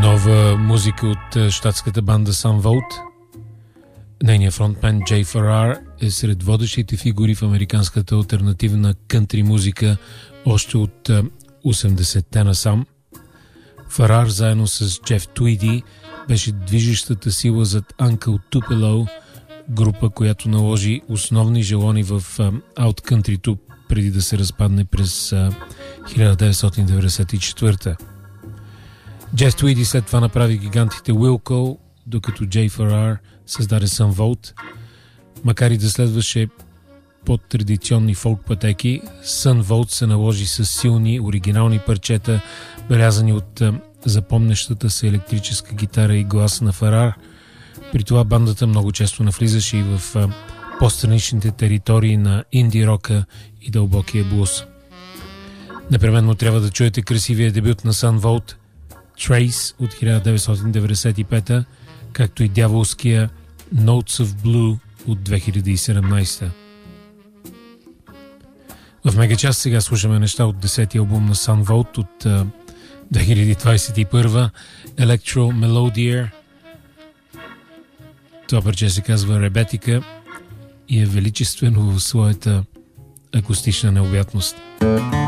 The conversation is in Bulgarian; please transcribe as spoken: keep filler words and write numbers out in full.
Нова музика от щатската банда Sun Volt. Нейният фронтмен Джей Ферар е сред водещите фигури в американската алтернативна кънтри музика още от осемдесетте насам. Ферар заедно с Джеф Твиди беше движещата сила зад Uncle Tupelo, група, която наложи основни желони в ауткънтрито преди да се разпадне през хиляда деветстотин деветдесет и четвърта. Джеф Твиди след това направи гигантите Wilco, докато Джей Ферар създаде Sun Volt. Макар и да следваше по-традиционни фолк пътеки, Sun Volt се наложи с силни, оригинални парчета, белязани от запомнящата се електрическа гитара и глас на Ферар. При това бандата много често навлизаше и в по-страничните територии на инди рока и дълбокия блуз. Непременно трябва да чуете красивия дебют на Sun Volt Trace от хиляда деветстотин деветдесет и пета, както и дяволския Notes of Blue от две хиляди и седемнадесета. В Мегачас сега слушаме неща от десетия албум на Sun Volt от uh, две хиляди двадесет и първа, Electro Melodier. Това парче се казва Ребетика и е величествено в своята акустична необятност.